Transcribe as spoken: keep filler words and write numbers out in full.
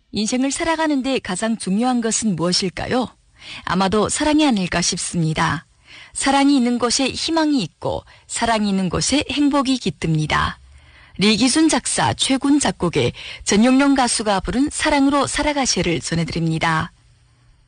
인생을 살아가는데 가장 중요한 것은 무엇일까요? 아마도 사랑이 아닐까 싶습니다. 사랑이 있는 곳에 희망이 있고 사랑이 있는 곳에 행복이 깃듭니다. 리기순 작사, 최군 작곡의 전용용 가수가 부른 사랑으로 살아가시를 전해드립니다.